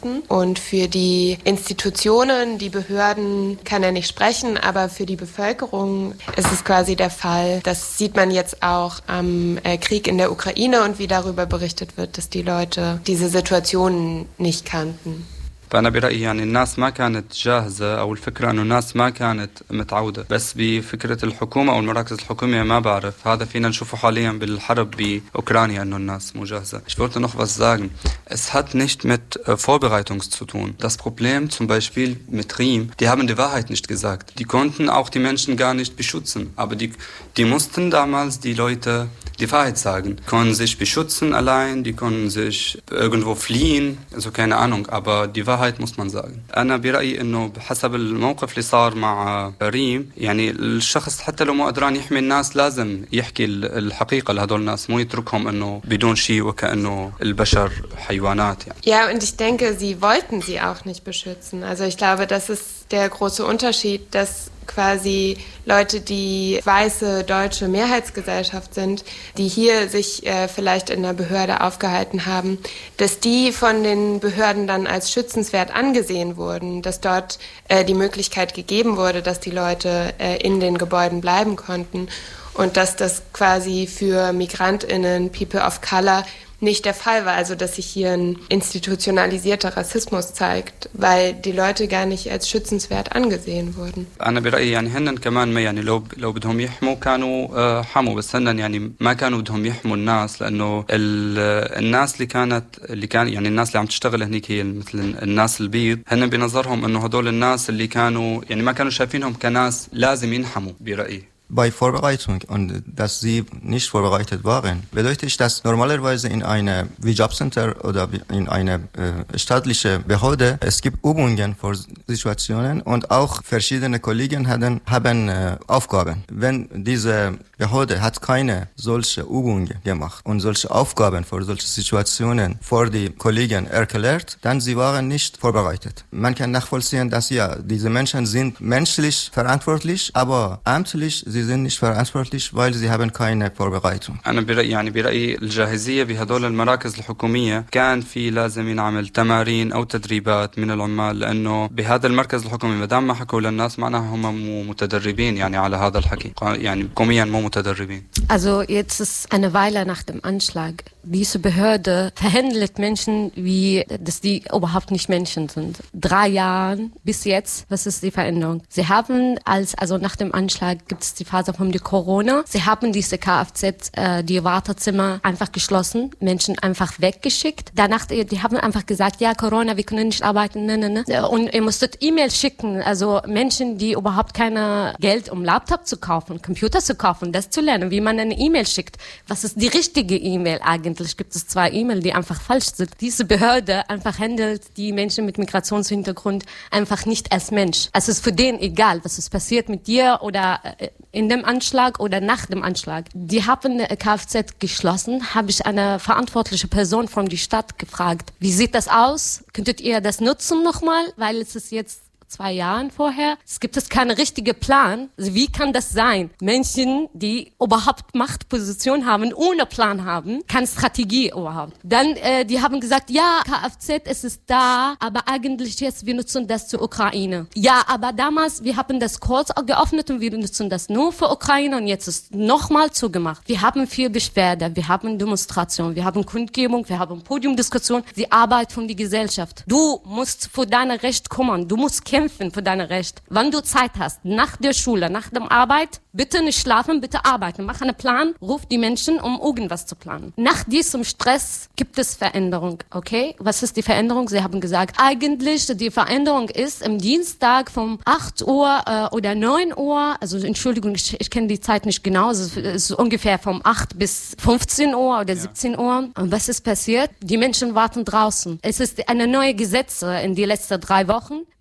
Westen. Und für die Institutionen, die Behörden kann er nicht sprechen, aber für die Bevölkerung ist es quasi der Fall. Das sieht man jetzt auch am Krieg in der Ukraine und wie darüber berichtet wird, dass die Leute diese Situationen nicht kannten. فأنا برأيي يعني الناس ما كانت جاهزة أو الفكرة أنه الناس ما كانت متعودة بس بفكرة الحكومة أو المراكز الحكومية ما بعرف هذا فينا نشوفه حاليا بالحرب بأوكرانيا أنه الناس مو جاهزة. Ich wollte noch was sagen. Es hat nicht mit Vorbereitung zu tun. Das Problem zum Beispiel mit Riem, die haben die Wahrheit nicht gesagt. Die konnten auch die Menschen gar nicht beschützen. Aber die mussten damals die Leute die Wahrheit sagen. Die konnten sich beschützen allein, die konnten sich irgendwo fliehen, also keine Ahnung, aber die Wahrheit muss man sagen. أنا برأيي إنه بحسب الموقف اللي صار مع ريم يعني الشخص حتى لو ما قدران يحمي الناس لازم يحكي الحقيقة لهدول الناس مو يتركهم إنه بدون شيء وكأنه البشر حيوانات يعني. Ja, und ich denke, sie wollten sie auch nicht beschützen. Also ich glaube, das ist der große Unterschied, dass quasi Leute, die weiße deutsche Mehrheitsgesellschaft sind, die hier sich vielleicht in der Behörde aufgehalten haben, dass die von den Behörden dann als schützenswert angesehen wurden, dass dort die Möglichkeit gegeben wurde, dass die Leute in den Gebäuden bleiben konnten und dass das quasi für MigrantInnen, People of Color, nicht der Fall war, also dass sich hier ein institutionalisierter Rassismus zeigt, weil die Leute gar nicht als schützenswert angesehen wurden. أنا برأيي يعني هنن كمان ما يعني لو بدهم يحموا كانوا حموا بس هنن يعني ما كانوا بدهم يحموا الناس لأنه الناس اللي كان يعني الناس اللي عم تشتغل هنيك هي مثل الناس البيض هنن بنظرهم إنه هدول الناس اللي كانوا يعني ما كانوا شايفينهم كناس لازم ينحموا برأيي. Bei Vorbereitung und dass sie nicht vorbereitet waren, bedeutet das normalerweise in einem Jobcenter oder in einer staatlichen Behörde, es gibt Übungen für Situationen und auch verschiedene Kollegen haben Aufgaben. Wenn diese Behörde hat keine solche Übungen gemacht und solche Aufgaben für solche Situationen vor die Kollegen erklärt, dann sie waren nicht vorbereitet. Man kann nachvollziehen, dass ja, diese Menschen sind menschlich verantwortlich, aber amtlich sie sind nicht verantwortlich, weil sie haben keine Vorbereitung. أنا برأيي الجاهزية بهدول المراكز الحكومية كان في لازم ينعمل تمارين أو تدريبات من العمال لأنه بهذا المركز الحكومي ما دام ما حكوا للناس معناها هم مو متدربين يعني على هذا الحكي يعني حكوميا مو متدربين. Also jetzt ist eine Weile nach dem Anschlag. Diese Behörde verhandelt Menschen, wie dass die überhaupt nicht Menschen sind. 3 Jahren bis jetzt, was ist die Veränderung? Sie haben also nach dem Anschlag gibt es die Phase von der Corona. Sie haben diese Kfz, die Wartezimmer einfach geschlossen, Menschen einfach weggeschickt. Danach, die haben einfach gesagt, ja Corona, wir können nicht arbeiten, ne. Und ihr musstet E-Mails schicken, also Menschen, die überhaupt keine Geld, um Laptop zu kaufen, Computer zu kaufen, das zu lernen, wie man eine E-Mail schickt. Was ist die richtige E-Mail eigentlich? Gibt es 2 E-Mails, die einfach falsch sind. Diese Behörde einfach handelt die Menschen mit Migrationshintergrund einfach nicht als Mensch. Es ist für den egal, was ist passiert mit dir oder in dem Anschlag oder nach dem Anschlag. Die haben Kfz geschlossen, habe ich eine verantwortliche Person von der Stadt gefragt, wie sieht das aus? Könntet ihr das nutzen nochmal? Weil es ist jetzt 2 Jahren vorher. Es gibt keinen richtigen Plan. Also wie kann das sein? Menschen, die überhaupt Machtposition haben, ohne Plan haben, keine Strategie überhaupt. Dann, die haben gesagt, ja, Kfz, es ist da, aber eigentlich jetzt, wir nutzen das zur Ukraine. Ja, aber damals, wir haben das kurz geöffnet und wir nutzen das nur für Ukraine und jetzt ist nochmal zugemacht. Wir haben viel Beschwerde, wir haben Demonstration, wir haben Kundgebung, wir haben Podiumdiskussion, die Arbeit von der Gesellschaft. Du musst für deine Recht kümmern, du musst kämpfen für deine Recht. Wann du Zeit hast, nach der Schule, nach der Arbeit, bitte nicht schlafen, bitte arbeiten. Mach einen Plan, ruf die Menschen, um irgendwas zu planen. Nach diesem Stress gibt es Veränderung, okay? Was ist die Veränderung? Sie haben gesagt, eigentlich die Veränderung ist am Dienstag von 8 Uhr oder 9 Uhr, also Entschuldigung, ich kenne die Zeit nicht genau, es ist ungefähr von 8 bis 15 Uhr oder 17 Uhr. Und was ist passiert? Die Menschen warten draußen. Es ist eine neue Gesetz in die letzten 3 Wochen. Menschen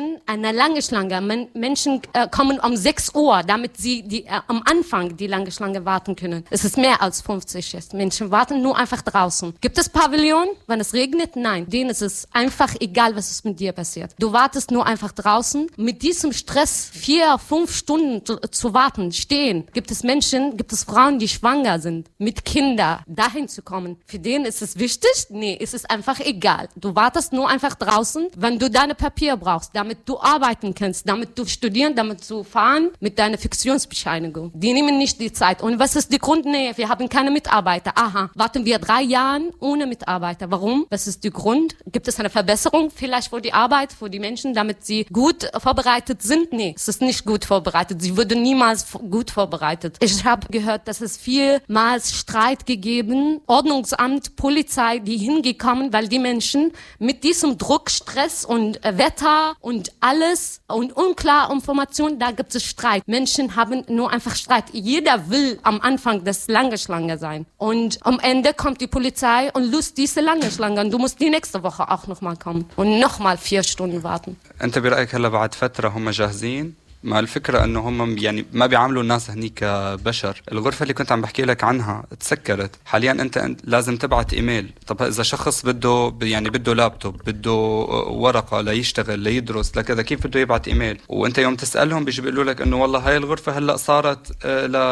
Menschen eine lange Schlange. Menschen kommen um 6 Uhr, damit sie am Anfang die lange Schlange warten können. Es ist mehr als 50 jetzt. Menschen warten nur einfach draußen. Gibt es Pavillon, wenn es regnet? Nein. Denen ist es einfach egal, was ist mit dir passiert. Du wartest nur einfach draußen. Mit diesem Stress 4-5 Stunden zu warten, stehen. Gibt es Frauen, die schwanger sind, mit Kindern, dahin zu kommen. Für den ist es wichtig? Nee, es ist einfach egal. Du wartest nur einfach draußen, wenn du deine Papier brauchst, damit du arbeiten kannst, damit du studieren, damit du fahren, mit deiner Fiktionsbescheinigung. Die nehmen nicht die Zeit. Und was ist der Grund? Nee, wir haben keine Mitarbeiter. Aha, warten wir 3 Jahre ohne Mitarbeiter. Warum? Was ist der Grund? Gibt es eine Verbesserung vielleicht für die Arbeit, für die Menschen, damit sie gut vorbereitet sind? Nee, es ist nicht gut vorbereitet. Sie wurden niemals gut vorbereitet. Ich habe gehört, dass es vielmals Streit gegeben, Ordnungsamt, Polizei, die hingekommen, weil die Menschen mit diesem Druck, Stress und Wetter und alles und unklare Informationen, da gibt es Streit. Menschen haben nur einfach Streit. Jeder will am Anfang das lange Schlange sein. Und am Ende kommt die Polizei und löst diese lange Schlange. Und du musst die nächste Woche auch nochmal kommen und nochmal 4 Stunden warten. أنت برأيك هلا بعد فترة هم جاهزين؟ ما الفكرة انه هم يعني ما بيعاملوا الناس هنيك كبشر. الغرفة اللي كنت عم بحكي لك عنها تسكرت. حاليا انت لازم تبعت ايميل. طب اذا شخص بده يعني بده لابتوب، بده ورقة ليشتغل ليدرس لكذا، كيف بده يبعت ايميل؟ وانت يوم تسألهم بيجي بيقولوا لك انه والله هاي الغرفة هلا صارت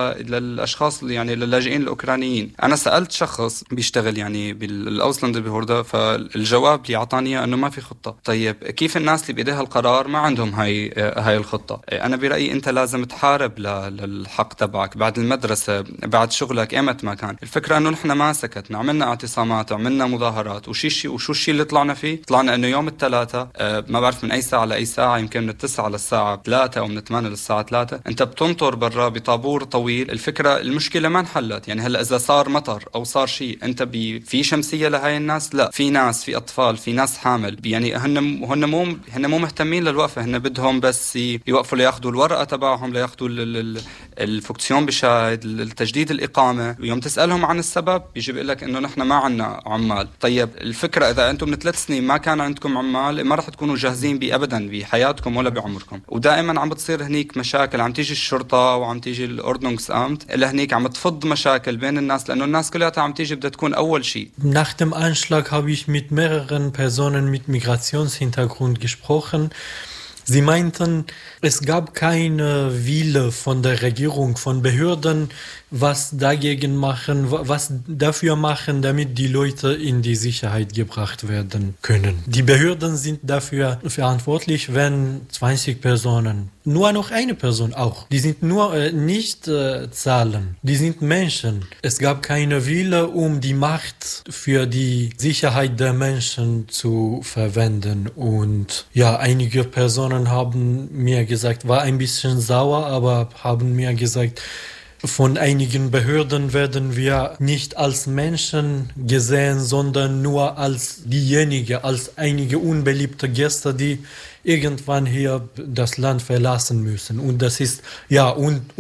للاشخاص يعني للاجئين الاوكرانيين. انا سألت شخص بيشتغل يعني بالاوسلاند بهوردا، فالجواب اللي اعطاني انه ما في خطة. طيب كيف الناس اللي بايديها القرار ما عندهم هاي الخطة؟ أنا برأيي أنت لازم تحارب للحق تبعك بعد المدرسة، بعد شغلك، إيمت ما كان. الفكرة أنه نحن ما سكتنا، عملنا اعتصامات، عملنا مظاهرات، وشو الشيء اللي طلعنا فيه؟ طلعنا أنه يوم الثلاثة ما بعرف من أي ساعة لأي ساعة، يمكن من 9 للساعة 3 أو من 8 للساعة 3، أنت بتنطر برا بطابور طويل. الفكرة المشكلة ما انحلت. يعني هلأ إذا صار مطر أو صار شيء، أنت في شمسية لهاي الناس؟ لا، في ناس، في أطفال، في ناس حامل. يعني هن مو مهتمين للوقفة، هن بدهم بس يوقفوا ياخذوا الورقة تبعهم، لياخذوا الفوكسيون بشاهد، التجديد الإقامة. ويوم تسألهم عن السبب بيجي بيقول لك إنه نحن ما عنا عمال. طيب الفكرة إذا أنتم من 3 سنين ما كان عندكم عمال، ما رح تكونوا جاهزين أبدا بحياتكم ولا بعمركم. ودائما عم بتصير هنيك مشاكل، عم تيجي الشرطة وعم تيجي الأوردنungsamt لهنيك عم تفض مشاكل بين الناس، لأنه الناس كلها عم تيجي بدها تكون أول شيء. Nach dem Anschlag habe ich mit mehreren Personen mit Migrationshintergrund gesprochen. Sie meinten, es gab keine Wille von der Regierung, von Behörden, was dagegen machen, was dafür machen, damit die Leute in die Sicherheit gebracht werden können. Die Behörden sind dafür verantwortlich, wenn 20 Personen, nur noch eine Person auch, die sind nur nicht Zahlen, die sind Menschen. Es gab keine Wille, um die Macht für die Sicherheit der Menschen zu verwenden. Und ja, einige Personen haben mir gesagt, war ein bisschen sauer, aber haben mir gesagt, von einigen Behörden werden wir nicht als Menschen gesehen, sondern nur als diejenigen, als einige unbeliebte Gäste, die irgendwann hier das Land verlassen müssen. Und das ist ja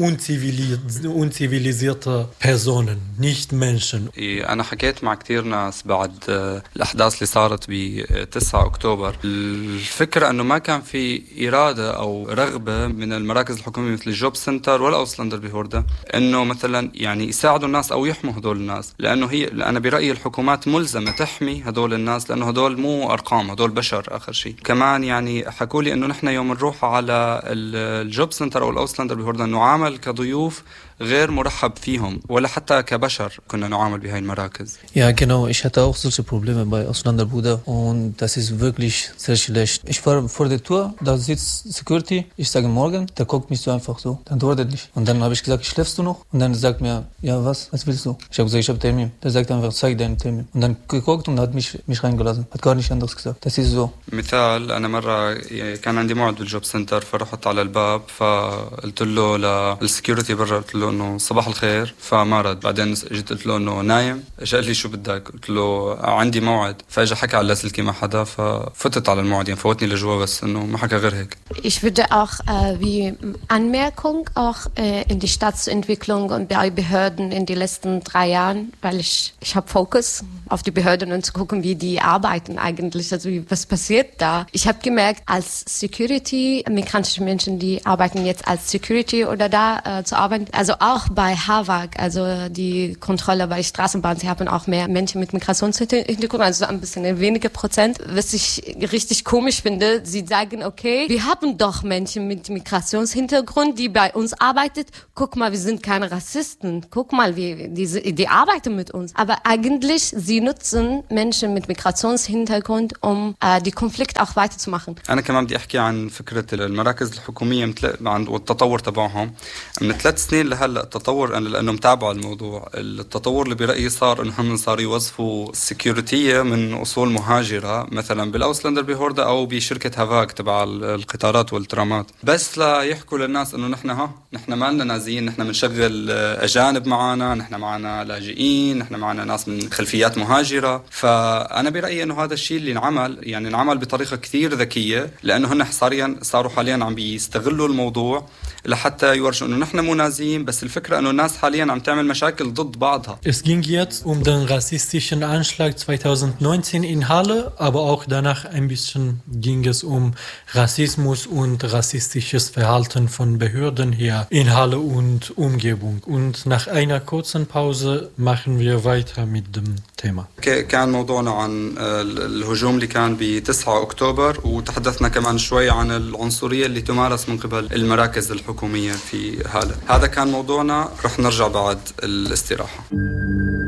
unzivilisierte Personen, nicht Menschen. أنا حكيت مع كتير ناس بعد الأحداث اللي صارت ب 9 أكتوبر. الفكرة أنه ما كان في إرادة أو رغبة من المراكز الحكومية مثل الجوب سنتر ولا أوسلاندر بهوردا أنه مثلا يعني يساعدوا الناس أو يحموا هدول الناس، لأنه أنا برأيي الحكومات ملزمة تحمي هدول الناس، لأنه هدول مو أرقام، هدول بشر آخر شيء. كمان يعني حكوا لي انه نحن يوم نروح على الجوب سنتر او الاوسلاندر بهوردا نعامل كضيوف غير مرحب فيهم ولا حتى كبشر كنا نعامل بهاي المراكز. Ja, genau. Ich hatte auch solche Probleme bei Ausländerbruder und das ist wirklich sehr schlecht. Ich war vor der Tür, da sitzt Security, ich sage morgen, der guckt mich so einfach so, dann antwortet nicht. Und dann habe ich gesagt, schläfst du noch? Und dann sagt mir, ja, was willst du? Ich habe gesagt, ich habe Termin. Der sagt einfach, zeig deinen Termin. Und dann geguckt und hat mich reingelassen. Hat gar nichts anderes gesagt. Das ist so. مثال أنا مرة كان عندي موعد بالجوب سنتر، فرحت على الباب فقلت له للسكيورتي برا، قلت له انه صباح الخير، فما رد. بعدين جيت قلت له انه نايم، اجى قال لي شو بدك؟ قلت له عندي موعد، فاجى حكى على لاسلكي مع حدا، ففتت على الموعد، يعني فوتني لجوا بس انه ما حكى غير هيك. Ich würde auch wie Anmerkung auch in die Stadt zu entwickeln Entwicklung und bei Behörden in den letzten 3 Jahren, weil ich habe Fokus auf die Behörden und zu gucken, wie die arbeiten eigentlich, also was passiert da. Ich habe gemerkt, als Security, migrantische Menschen, die arbeiten jetzt als Security oder da zu arbeiten, also auch bei HAVAG, also die Kontrolle bei Straßenbahn, sie haben auch mehr Menschen mit Migrationshintergrund, also ein bisschen weniger Prozent. Was ich richtig komisch finde, sie sagen, okay, wir haben doch Menschen mit Migrationshintergrund, die bei uns arbeiten. Guck mal, wir sind keine Rassisten. Guck mal, die arbeiten mit uns. Aber eigentlich, sie nutzen Menschen mit Migrationshintergrund, um die Konflikt auch weiterzumachen. أنا كمان بدي أحكي عن فكرة المراكز الحكومية والتطور تبعهم. من 3 سنين لهلا التطور، أنا لأنه متابع الموضوع، التطور اللي برأيي صار إنه هم صاروا يوظفوا السكيورتية من أصول مهاجرة، مثلا بالأوسلندر بهوردا أو بشركة هافاغ تبع القطارات والترامات، بس لا يحكوا للناس إنه نحن ما لنا نازيين، نحن بنشغل أجانب معنا، نحن معنا لاجئين، نحن معنا ناس من خلفيات مهاجرة. فأنا برأيي إنه هذا الشيء اللي انعمل بطريقة كثير ذكية، لأنه هن صاروا حاليا عم بيستغلوا الموضوع لحتى يورجوا إنه نحن مو نازيين، بس الفكرة إنه الناس حاليا عم تعمل مشاكل ضد بعضها. Es ging jetzt um den rassistischen Anschlag 2019 in Halle, aber auch danach ein bisschen ging es um Rassismus und rassistisches Verhalten von Behörden hier in Halle und Umgebung. Und nach einer kurzen Pause machen wir weiter mit dem Thema. كان موضوعنا عن الهجوم اللي كان ب9 أكتوبر، وتحدثنا كمان شوي عن العنصرية اللي تمارس من قبل المراكز الحكومية في هالة. هذا كان موضوعنا، رح نرجع بعد الاستراحة.